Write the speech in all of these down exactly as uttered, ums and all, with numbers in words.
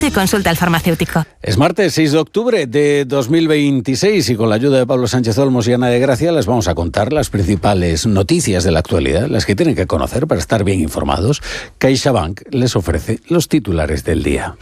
Consulta al farmacéutico. Es martes seis de octubre de dos mil veintiséis y con la ayuda de Pablo Sánchez Olmos y Ana de Gracia les vamos a contar las principales noticias de la actualidad, las que tienen que conocer para estar bien informados. CaixaBank les ofrece los titulares del día.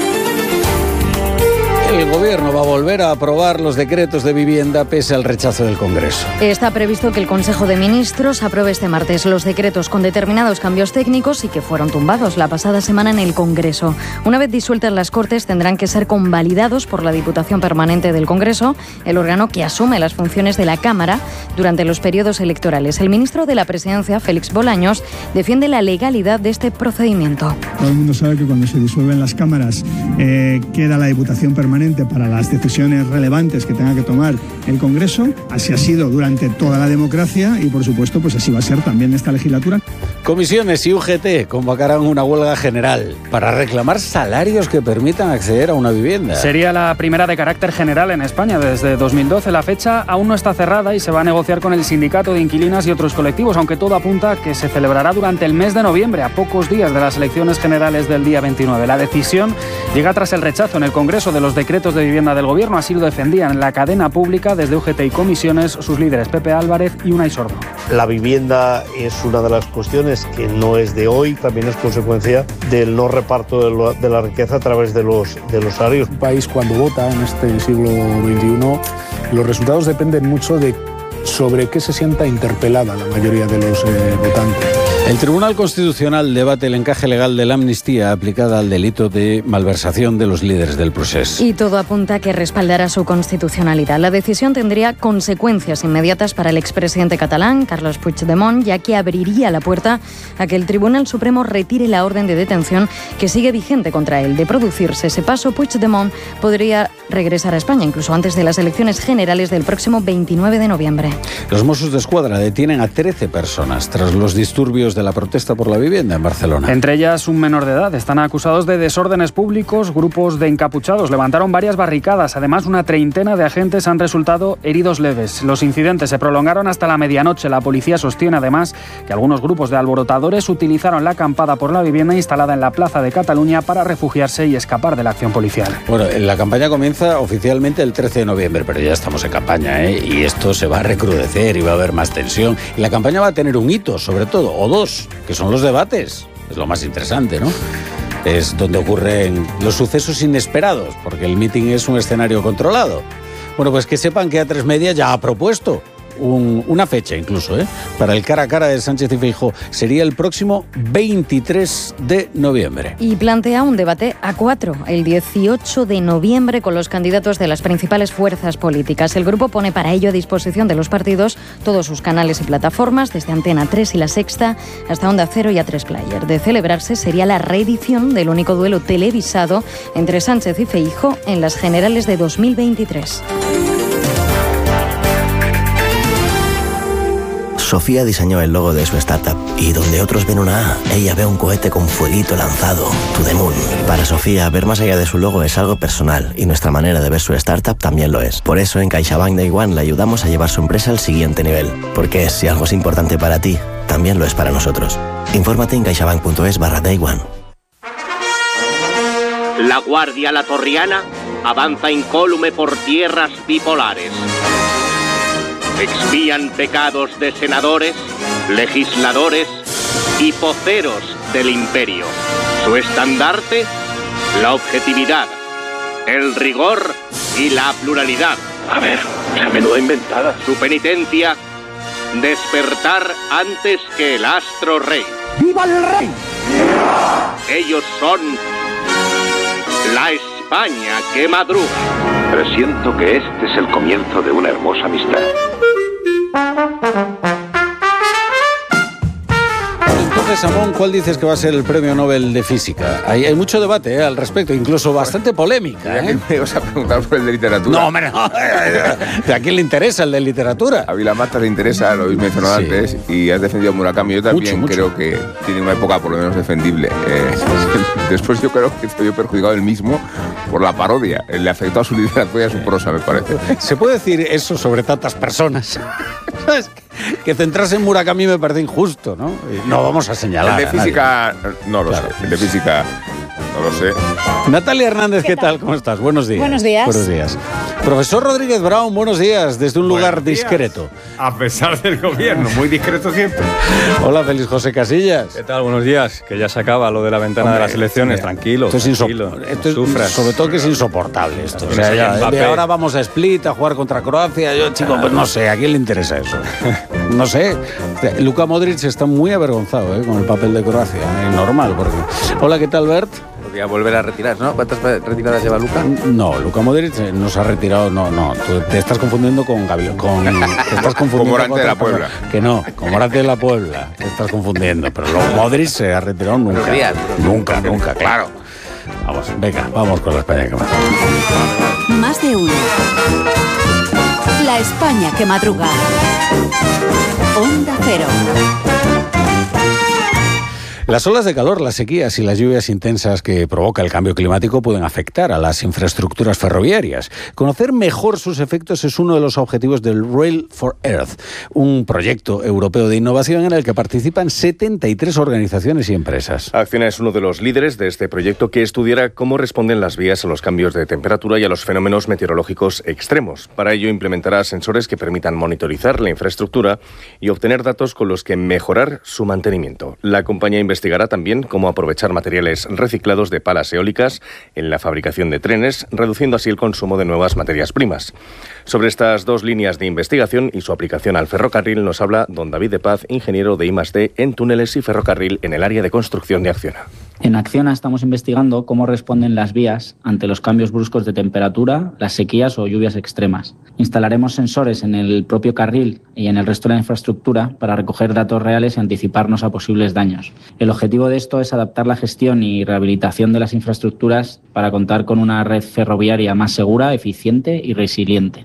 El Gobierno va a volver a aprobar los decretos de vivienda pese al rechazo del Congreso. Está previsto que el Consejo de Ministros apruebe este martes los decretos con determinados cambios técnicos y que fueron tumbados la pasada semana en el Congreso. Una vez disueltas las Cortes, tendrán que ser convalidados por la Diputación Permanente del Congreso, el órgano que asume las funciones de la Cámara durante los periodos electorales. El ministro de la Presidencia, Félix Bolaños, defiende la legalidad de este procedimiento. Todo el mundo sabe que cuando se disuelven las cámaras eh, queda la Diputación Permanente para las decisiones relevantes que tenga que tomar el Congreso. Así ha sido durante toda la democracia y, por supuesto, pues así va a ser también esta legislatura. Comisiones y U G T convocarán una huelga general para reclamar salarios que permitan acceder a una vivienda. Sería la primera de carácter general en España desde dos mil doce. La fecha aún no está cerrada y se va a negociar con el sindicato de inquilinas y otros colectivos, aunque todo apunta a que se celebrará durante el mes de noviembre, a pocos días de las elecciones generales del día veintinueve. La decisión llega tras el rechazo en el Congreso de los decretos de vivienda del Gobierno. Así lo defendían en la cadena pública desde U G T y comisiones sus líderes Pepe Álvarez y Unai Sordo. La vivienda es una de las cuestiones que no es de hoy, también es consecuencia del no reparto de, lo, de la riqueza a través de los, de los salarios. Un país cuando vota en este siglo veintiuno, los resultados dependen mucho de sobre qué se sienta interpelada la mayoría de los eh, votantes. El Tribunal Constitucional debate el encaje legal de la amnistía aplicada al delito de malversación de los líderes del procés. Y todo apunta a que respaldará su constitucionalidad. La decisión tendría consecuencias inmediatas para el expresidente catalán, Carles Puigdemont, ya que abriría la puerta a que el Tribunal Supremo retire la orden de detención que sigue vigente contra él. De producirse ese paso, Puigdemont podría regresar a España, incluso antes de las elecciones generales del próximo veintinueve de noviembre. Los Mossos d'Esquadra detienen a trece personas tras los disturbios de la protesta por la vivienda en Barcelona. Entre ellas un menor de edad. Están acusados de desórdenes públicos. Grupos de encapuchados levantaron varias barricadas. Además, una treintena de agentes han resultado heridos leves. Los incidentes se prolongaron hasta la medianoche. La policía sostiene además que algunos grupos de alborotadores utilizaron la acampada por la vivienda instalada en la Plaza de Cataluña para refugiarse y escapar de la acción policial. Bueno, la campaña comienza oficialmente el trece de noviembre, pero ya estamos en campaña, ¿eh? Y esto se va a recrudecer y va a haber más tensión. Y la campaña va a tener un hito, sobre todo, o dos, que son los debates. Es lo más interesante, ¿no? Es donde ocurren los sucesos inesperados, porque el mitin es un escenario controlado. Bueno, pues que sepan que A tres Media ya ha propuesto un, una fecha incluso, ¿eh? para el cara a cara de Sánchez y Feijóo. Sería el próximo veintitrés de noviembre. Y plantea un debate a cuatro, el dieciocho de noviembre, con los candidatos de las principales fuerzas políticas. El grupo pone para ello a disposición de los partidos todos sus canales y plataformas, desde Antena tres y La Sexta hasta Onda Cero y A tres Player. De celebrarse, sería la reedición del único duelo televisado entre Sánchez y Feijóo en las generales de dos mil veintitrés. Sofía diseñó el logo de su startup y donde otros ven una A, ella ve un cohete con fueguito lanzado, To The Moon. Para Sofía, ver más allá de su logo es algo personal y nuestra manera de ver su startup también lo es. Por eso en CaixaBank Day One le ayudamos a llevar su empresa al siguiente nivel. Porque si algo es importante para ti, también lo es para nosotros. Infórmate en caixabank.es barra Day One. La Guardia Latorriana avanza incólume por tierras bipolares. Expían pecados de senadores, legisladores y poceros del imperio. Su estandarte, la objetividad, el rigor y la pluralidad. A ver, la menuda inventada. Su penitencia, despertar antes que el astro rey. ¡Viva el rey! Ellos son la España que madruga. Presiento que este es el comienzo de una hermosa amistad. Entonces, Samón, ¿cuál dices que va a ser el premio Nobel de Física? Hay, hay mucho debate ¿eh? al respecto, incluso bastante polémica. ¿eh? Me vas a preguntar por el de literatura. No, hombre, no. ¿A quién le interesa el de literatura? A Vila Mata le interesa, lo habéis mencionado sí. antes, y has defendido a Murakami. Yo también mucho, mucho. creo que tiene una época por lo menos defendible. Eh, después yo creo que estoy perjudicado él mismo por la parodia. Le afectó a su literatura y a su prosa, me parece. ¿Se puede decir eso sobre tantas personas? ¿Sabes? Que centrarse en Murakami me parece injusto, ¿no? No vamos a señalar. El de física, no lo claro. sé. El de física no lo sé. Natalia Hernández, ¿qué, ¿qué tal? tal? ¿Cómo estás? Buenos días. Buenos días. Buenos días. Profesor Rodríguez Brown, buenos días, desde un buenos lugar días. discreto. A pesar del gobierno, muy discreto siempre. Hola, Félix José Casillas. ¿Qué tal? Buenos días. Que ya se acaba lo de la ventana Hombre, de las elecciones. Mira, tranquilo, esto es tranquilo. Esto es, sufras. Sobre todo que es insoportable esto. O sea, ya, de ahora vamos a Split, a jugar contra Croacia. Yo, chico, pues no sé, ¿a quién le interesa eso? No sé. Luka Modric está muy avergonzado ¿eh? con el papel de Croacia. ¿eh? Normal. Porque... Hola, ¿qué tal, Bert? Podría volver a retirar, ¿no? ¿Cuántas retiradas lleva Luka? No, Luka Modric no se ha retirado, no, no. Tú te estás confundiendo con Gabriel, con... Te estás confundiendo con Morante de la Puebla. Que no, con Morante de la Puebla. Te estás confundiendo. Pero luego Modric se ha retirado nunca. Días, nunca, nunca, claro. Vamos, venga, vamos con la España que madruga. Más de uno. La España que madruga. Onda Cero. Las olas de calor, las sequías y las lluvias intensas que provoca el cambio climático pueden afectar a las infraestructuras ferroviarias. Conocer mejor sus efectos es uno de los objetivos del Rail for Earth, un proyecto europeo de innovación en el que participan setenta y tres organizaciones y empresas. Acciona es uno de los líderes de este proyecto que estudiará cómo responden las vías a los cambios de temperatura y a los fenómenos meteorológicos extremos. Para ello implementará sensores que permitan monitorizar la infraestructura y obtener datos con los que mejorar su mantenimiento. La compañía investiga Investigará también cómo aprovechar materiales reciclados de palas eólicas en la fabricación de trenes, reduciendo así el consumo de nuevas materias primas. Sobre estas dos líneas de investigación y su aplicación al ferrocarril nos habla don David de Paz, ingeniero de I más D en túneles y ferrocarril en el área de construcción de Acciona. En Acciona estamos investigando cómo responden las vías ante los cambios bruscos de temperatura, las sequías o lluvias extremas. Instalaremos sensores en el propio carril y en el resto de la infraestructura para recoger datos reales y anticiparnos a posibles daños. El objetivo de esto es adaptar la gestión y rehabilitación de las infraestructuras para contar con una red ferroviaria más segura, eficiente y resiliente.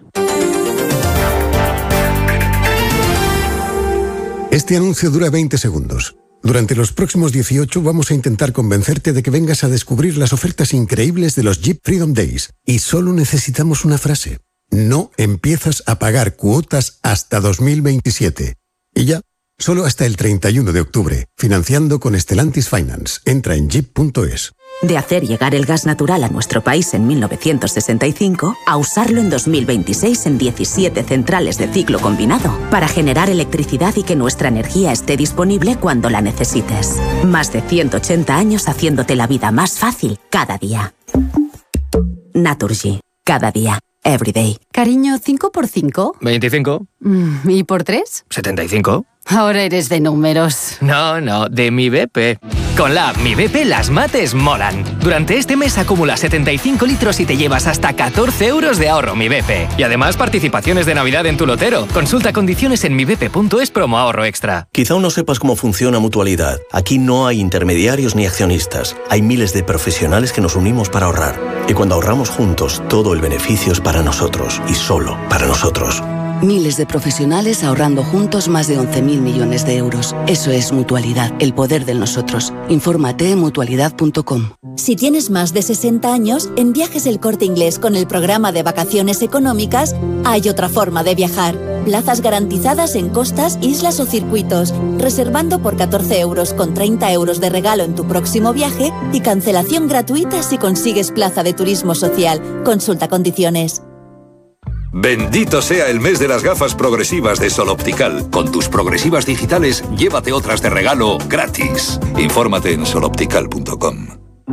Este anuncio dura veinte segundos. Durante los próximos dieciocho vamos a intentar convencerte de que vengas a descubrir las ofertas increíbles de los Jeep Freedom Days. Y solo necesitamos una frase. No empiezas a pagar cuotas hasta dos mil veintisiete. Y ya, solo hasta el treinta y uno de octubre. Financiando con Stellantis Finance. Entra en jeep punto es. De hacer llegar el gas natural a nuestro país en mil novecientos sesenta y cinco a usarlo en dos mil veintiséis en diecisiete centrales de ciclo combinado para generar electricidad y que nuestra energía esté disponible cuando la necesites. Más de ciento ochenta años haciéndote la vida más fácil cada día. Naturgy. Cada día. Everyday. Cariño, ¿cinco por cinco? veinticinco. Mm, ¿Y por tres? setenta y cinco. Ahora eres de números. No, no, de Mi B P. Con la app Mi B P las mates molan. Durante este mes acumula setenta y cinco litros y te llevas hasta catorce euros de ahorro Mi B P. Y además participaciones de Navidad en tu lotero. Consulta condiciones en mi b p punto es promo ahorro extra. Quizá aún no sepas cómo funciona Mutualidad. Aquí no hay intermediarios ni accionistas. Hay miles de profesionales que nos unimos para ahorrar. Y cuando ahorramos juntos, todo el beneficio es para nosotros y solo para nosotros. Miles de profesionales ahorrando juntos más de once mil millones de euros. Eso es Mutualidad, el poder del nosotros. Infórmate en mutualidad punto com. Si tienes más de sesenta años, en Viajes El Corte Inglés con el programa de vacaciones económicas, hay otra forma de viajar. Plazas garantizadas en costas, islas o circuitos, reservando por catorce euros con treinta euros de regalo en tu próximo viaje y cancelación gratuita si consigues plaza de turismo social. Consulta condiciones. Bendito sea el mes de las gafas progresivas de Sol Optical. Con tus progresivas digitales, llévate otras de regalo gratis. Infórmate en sol optical punto com.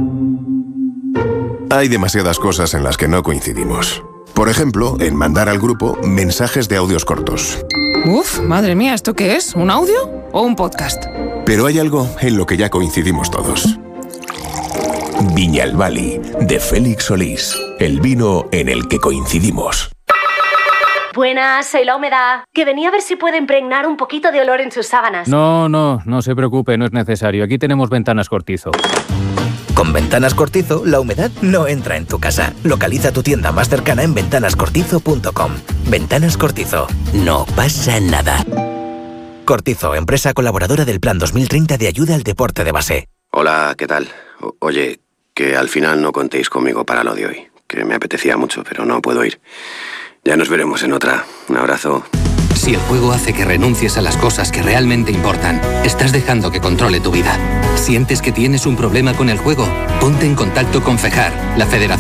Hay demasiadas cosas en las que no coincidimos. Por ejemplo, en mandar al grupo mensajes de audios cortos. Uf, madre mía, ¿esto qué es? ¿Un audio o un podcast? Pero hay algo en lo que ya coincidimos todos. Viñalbali, de Félix Solís. El vino en el que coincidimos. Buenas, soy la humedad. Que venía a ver si puede impregnar un poquito de olor en sus sábanas. No, no, no se preocupe, no es necesario. Aquí tenemos Ventanas Cortizo. Con Ventanas Cortizo, la humedad no entra en tu casa. Localiza tu tienda más cercana en ventanas cortizo punto com. Ventanas Cortizo. No pasa nada. Cortizo, empresa colaboradora del Plan dos mil treinta de ayuda al deporte de base. Hola, ¿qué tal? O- oye, que al final no contéis conmigo para lo de hoy. Que me apetecía mucho, pero no puedo ir. Ya nos veremos en otra. Un abrazo. Si el juego hace que renuncies a las cosas que realmente importan, estás dejando que controle tu vida. ¿Sientes que tienes un problema con el juego? Ponte en contacto con FEJAR, la Federación